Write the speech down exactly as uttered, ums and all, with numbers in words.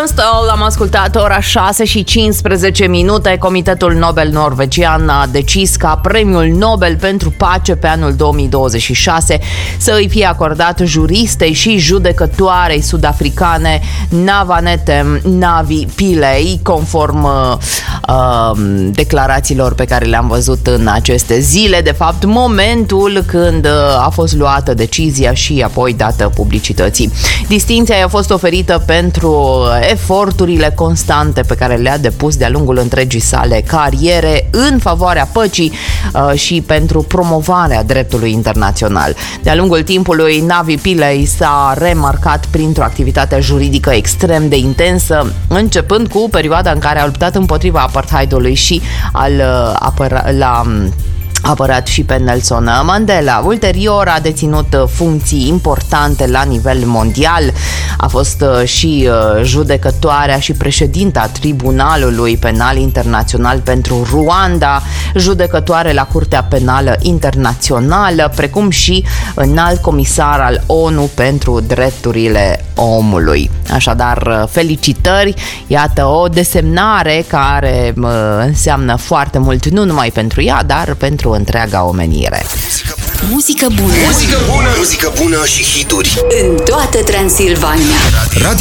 Tunstall, am ascultat ora șase și cincisprezece minute. Comitetul Nobel norvegian a decis ca premiul Nobel pentru pace pe anul două mii douăzeci și șase să îi fie acordat juristei și judecătoarei sud-africane Navanete Navi Pillay, conform uh, declarațiilor pe care le-am văzut în aceste zile. De fapt, momentul când a fost luată decizia și apoi dată publicității. Distinția i-a fost oferită pentru eforturile constante pe care le-a depus de-a lungul întregii sale cariere în favoarea păcii uh, și pentru promovarea dreptului internațional. De-a lungul timpului, Navi Pillay s-a remarcat printr-o activitate juridică extrem de intensă, începând cu perioada în care a luptat împotriva apartheidului și al uh, apăra, la apărat și pe Nelson Mandela. Ulterior a deținut funcții importante la nivel mondial. A fost și judecătoarea și președinta Tribunalului Penal Internațional pentru Rwanda, judecătoare la Curtea Penală Internațională, precum și înalt comisar al ONU pentru drepturile omului. Așadar, felicitări! Iată o desemnare care înseamnă foarte mult nu numai pentru ea, dar pentru întreaga omenire. Muzică bună. Muzică bună, muzică bună și hituri în toată Transilvania.